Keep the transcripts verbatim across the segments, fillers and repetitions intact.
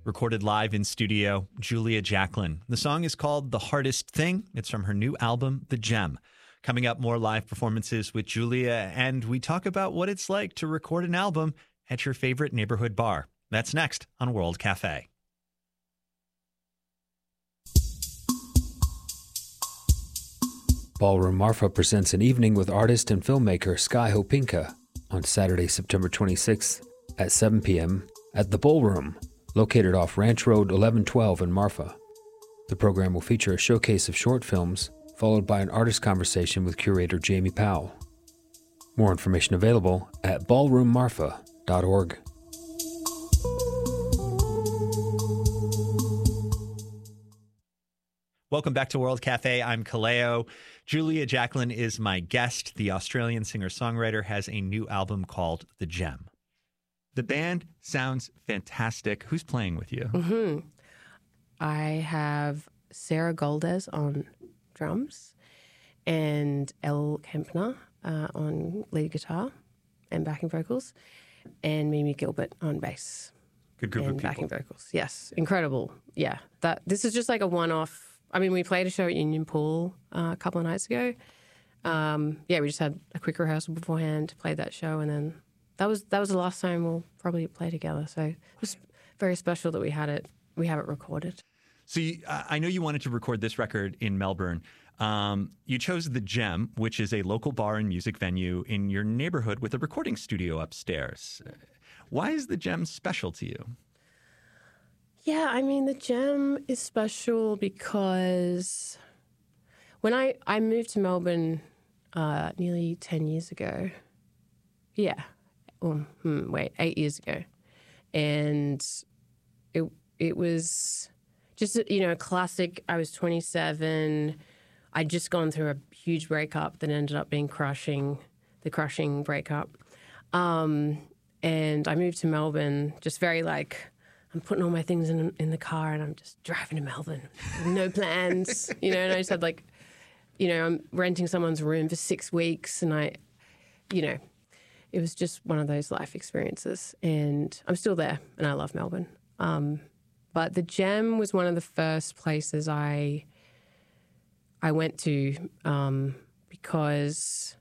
Recorded live in studio, Julia Jacklin. The song is called The Hardest Thing. It's from her new album, The Gem. Coming up, more live performances with Julia, and we talk about what it's like to record an album at your favorite neighborhood bar. That's next on World Cafe. Ballroom Marfa presents an evening with artist and filmmaker Sky Hopinka on Saturday, September twenty-sixth at seven p.m. at the Ballroom, located off Ranch Road eleven twelve in Marfa. The program will feature a showcase of short films, followed by an artist conversation with curator Jamie Powell. More information available at ballroom marfa dot org. Welcome back to World Cafe. I'm Kaleo. Julia Jacklin is my guest. The Australian singer-songwriter has a new album called The Gem. The band sounds fantastic. Who's playing with you? Mm-hmm. I have Sarah Goldes on drums and Elle Kempner uh, on lead guitar and backing vocals, and Mimi Gilbert on bass. Good group and of people. Backing vocals. Yes, incredible. Yeah, that this is just like a one-off. I mean, we played a show at Union Pool uh, a couple of nights ago. Um, yeah, we just had a quick rehearsal beforehand, played that show, and then that was that was the last time we'll probably play together. So it was very special that we had it. We have it recorded. So you, I know you wanted to record this record in Melbourne. Um, you chose The Gem, which is a local bar and music venue in your neighborhood with a recording studio upstairs. Why is The Gem special to you? Yeah, I mean, The Gem is special because when I, I moved to Melbourne uh, nearly ten years ago, yeah, oh, hmm, wait, eight years ago, and it it was just, you know, a classic. I was twenty-seven. I'd just gone through a huge breakup that ended up being crushing, the crushing breakup. Um, and I moved to Melbourne just very like, I'm putting all my things in in the car and I'm just driving to Melbourne. No plans, you know, and I just had like, you know, I'm renting someone's room for six weeks and I, you know, it was just one of those life experiences. And I'm still there and I love Melbourne. Um, but The Gem was one of the first places I I went to um, because,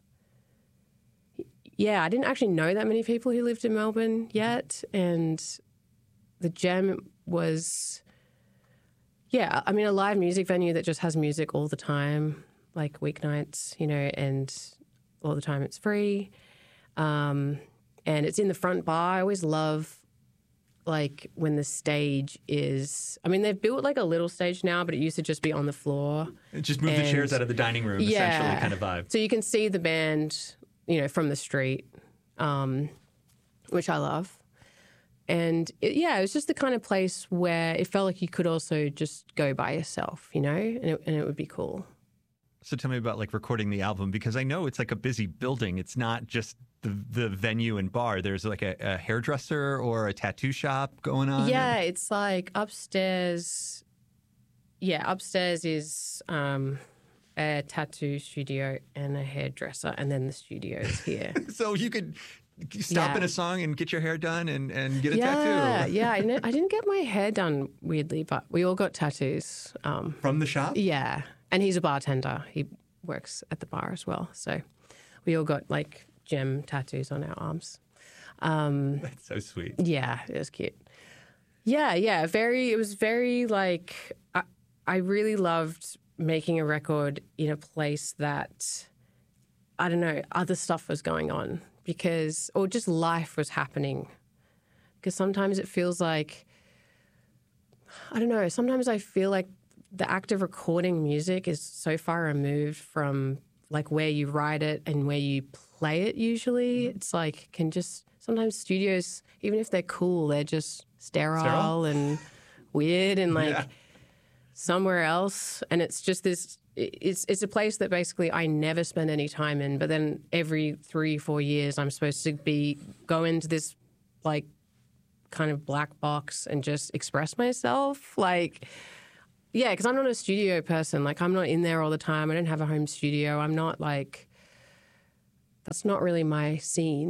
yeah, I didn't actually know that many people who lived in Melbourne yet. And The Gem was, yeah, I mean, a live music venue that just has music all the time, like weeknights, you know, and all the time it's free. Um, and it's in the front bar. I always love, like, when the stage is, I mean, they've built, like, a little stage now, but it used to just be on the floor. Just move and, the chairs out of the dining room, yeah, essentially, kind of vibe. So you can see the band, you know, from the street, um, which I love. And, it, yeah, it was just the kind of place where it felt like you could also just go by yourself, you know, and it, and it would be cool. So tell me about, like, recording the album, because I know it's like a busy building. It's not just the the venue and bar. There's like a, a hairdresser or a tattoo shop going on. Yeah, it's like upstairs. Yeah, upstairs is um, a tattoo studio and a hairdresser, and then the studio is here. So you could stop Yeah. in a song and get your hair done and, and get a yeah, tattoo. yeah. I, ne- I didn't get my hair done, weirdly, but we all got tattoos. Um, From the shop? yeah, and he's a bartender. He works at the bar as well. So we all got, like, gem tattoos on our arms. Um, That's so sweet. Yeah, it was cute. Yeah, yeah, very, it was very, like, I, I really loved making a record in a place that, I don't know, other stuff was going on because, or just life was happening. Because sometimes it feels like, I don't know, sometimes I feel like the act of recording music is so far removed from, like, where you write it and where you play it usually. It's like, can just, sometimes studios, even if they're cool, they're just sterile, Sterile? and weird and, like, Yeah. somewhere else. And it's just this, it's it's a place that basically I never spend any time in, but then every three, four years I'm supposed to be, go into this, like, kind of black box and just express myself. Like, yeah, because I'm not a studio person. Like, I'm not in there all the time. I don't have a home studio. I'm not, like, that's not really my scene.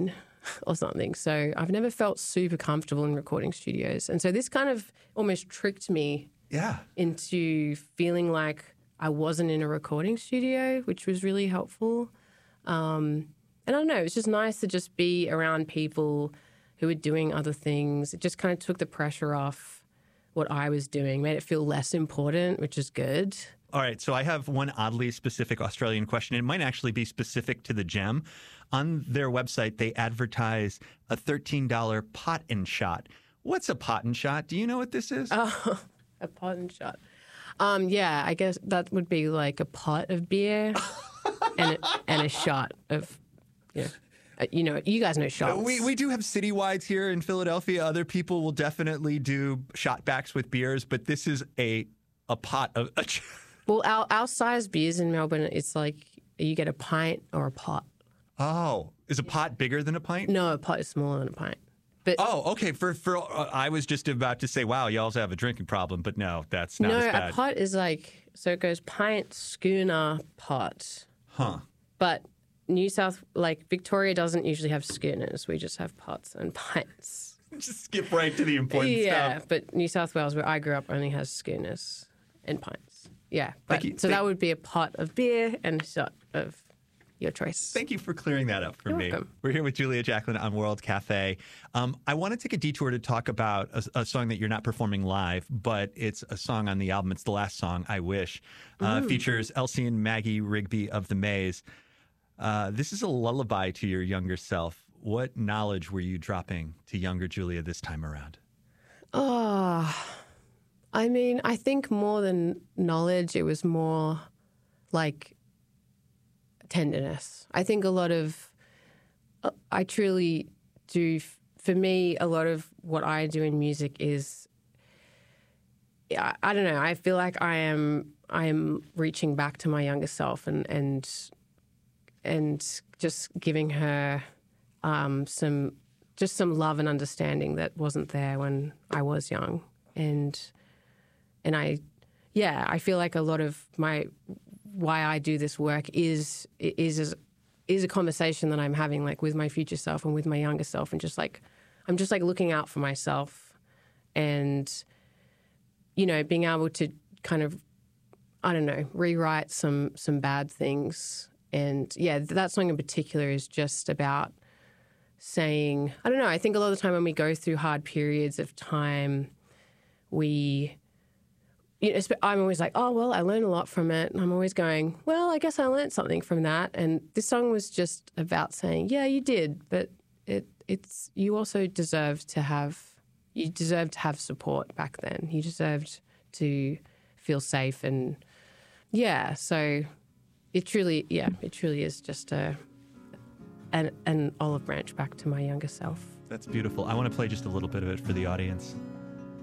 or something. So I've never felt super comfortable in recording studios. And so this kind of almost tricked me Yeah. into feeling like I wasn't in a recording studio, which was really helpful. Um, and I don't know, it's just nice to just be around people who were doing other things. It just kind of took the pressure off what I was doing, made it feel less important, which is good. All right, so I have one oddly specific Australian question. It might actually be specific to the Gem. On their website, they advertise a thirteen dollars pot and shot. What's a pot and shot? Do you know what this is? Oh, a pot and shot. Um, yeah, I guess that would be like a pot of beer and, a, and a shot of, you know, uh, you know, you guys know shots. We we do have citywides here in Philadelphia. Other people will definitely do shot backs with beers, but this is a a pot of. A Well, our, our size beers in Melbourne, it's like you get a pint or a pot. Oh, is a pot bigger than a pint? No, a pot is smaller than a pint. But Oh, okay. For for uh, I was just about to say, wow, you also have a drinking problem, but no, that's not no, as bad. a pot is like, so it goes pint, schooner, pot. Huh. But New South, like Victoria doesn't usually have schooners. We just have pots and pints. Just skip right to the important yeah, stuff. but New South Wales, where I grew up, only has schooners and pints. Yeah, but, Thank you. so Thank- that would be a pot of beer and a shot of your choice. Thank you for clearing that up for You're me. welcome. We're here with Julia Jacklin on World Cafe. Um, I want to take a detour to talk about a, a song that you're not performing live, but it's a song on the album. It's the last song, I Wish. Uh, features Elsie and Maggie Rigby of The Maze. Uh, this is a lullaby to your younger self. What knowledge were you dropping to younger Julia this time around? Oh, I mean, I think more than knowledge, it was more like tenderness. I think a lot of, uh, I truly do, for me, a lot of what I do in music is, I, I don't know, I feel like I am, I am reaching back to my younger self and, and, and just giving her um, some, just some love and understanding that wasn't there when I was young. And And I, yeah, I feel like a lot of my, why I do this work is, is, is a conversation that I'm having like with my future self and with my younger self, and just like, I'm just like looking out for myself and, you know, being able to kind of, I don't know, rewrite some, some bad things. And yeah, that song in particular is just about saying, I don't know, I think a lot of the time when we go through hard periods of time, we, you know, I'm always like, oh, well, I learned a lot from it. And I'm always going, well, I guess I learned something from that. And this song was just about saying, yeah, you did, but it it's you also deserved to have, you deserved to have support back then. You deserved to feel safe. And yeah, so it truly, yeah, it truly is just a an, an olive branch back to my younger self. That's beautiful. I want to play just a little bit of it for the audience.